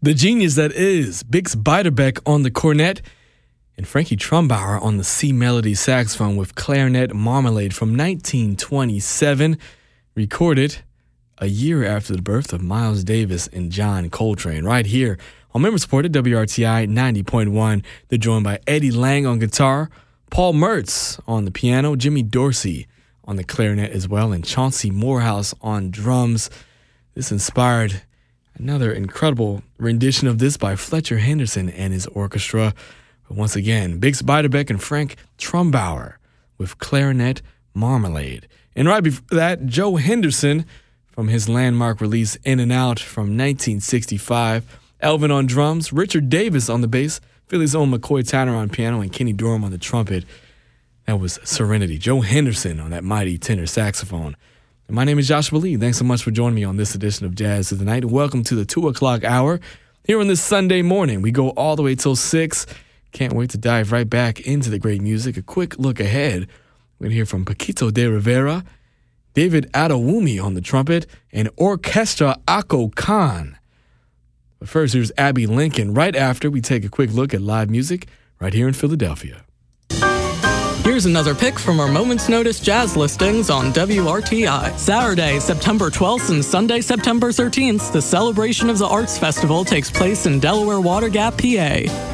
The genius that is Bix Beiderbecke on the cornet and Frankie Trumbauer on the C melody saxophone with Clarinet Marmalade from 1927, recorded a year after the birth of Miles Davis and John Coltrane, right here on member-supported WRTI 90.1. They're joined by Eddie Lang on guitar, Paul Mertz on the piano, Jimmy Dorsey on the clarinet as well, and Chauncey Morehouse on drums. This inspired another incredible rendition of this by Fletcher Henderson and his orchestra. But once again, Bix Beiderbecke and Frank Trumbauer with Clarinet Marmalade. And right before that, Joe Henderson from his landmark release In and Out from 1965. Elvin on drums, Richard Davis on the bass, Philly's own McCoy Tanner on piano, and Kenny Dorham on the trumpet. That was Serenity. Joe Henderson on that mighty tenor saxophone. And my name is Joshua Lee. Thanks so much for joining me on this edition of Jazz of the Night. Welcome to the 2 o'clock hour. Here on this Sunday morning, we go all the way till 6. Can't wait to dive right back into the great music. A quick look ahead. We're going to hear from Paquito de Rivera, David Adewumi on the trumpet, and Orchestra Ako Khan. But first, here's Abby Lincoln. Right after, we take a quick look at live music right here in Philadelphia. Here's another pick from our Moment's Notice jazz listings on WRTI. Saturday, September 12th and Sunday, September 13th, the Celebration of the Arts Festival takes place in Delaware Water Gap, PA.